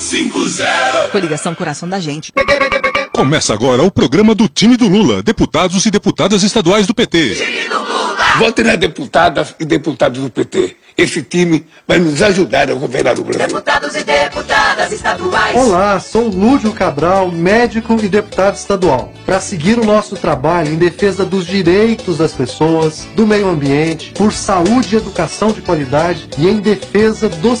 50. Coligação Coração da Gente. Começa agora o programa do time do Lula, deputados e deputadas estaduais do PT. Time do Lula. Votem nas deputadas e deputados do PT. Esse time vai nos ajudar a governar o Brasil. Deputados e deputadas estaduais. Olá, sou Lúdio Cabral, médico e deputado estadual. Para seguir o nosso trabalho em defesa dos direitos das pessoas, do meio ambiente, por saúde e educação de qualidade e em defesa dos